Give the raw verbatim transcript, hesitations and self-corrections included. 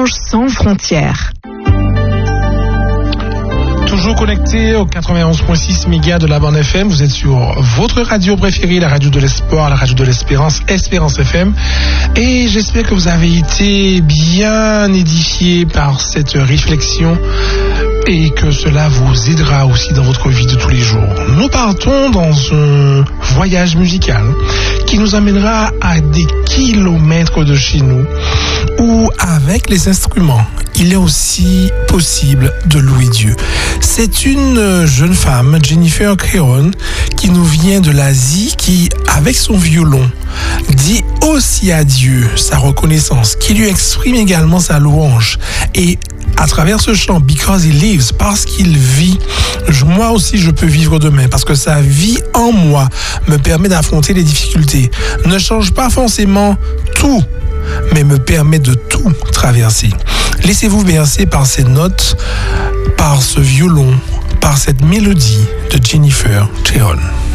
louanges sans frontières. Toujours connecté au quatre-vingt-onze virgule six mégas de la bande F M, vous êtes sur votre radio préférée, la radio de l'espoir, la radio de l'espérance, Espérance F M. Et j'espère que vous avez été bien édifiés par cette réflexion et que cela vous aidera aussi dans votre vie de tous les jours. Nous partons dans un voyage musical qui nous amènera à des kilomètres de chez nous, où avec les instruments, il est aussi possible de louer Dieu. C'est une jeune femme, Jennifer Creon, qui nous vient de l'Asie, qui, avec son violon, dit aussi à Dieu sa reconnaissance, qui lui exprime également sa louange. Et à travers ce chant, Because He Lives, parce qu'il vit, moi aussi je peux vivre demain, parce que sa vie en moi me permet d'affronter les difficultés. Ne change pas forcément tout, mais me permet de tout traverser. Laissez-vous bercer par ces notes, par ce violon, par cette mélodie de Jennifer Creon.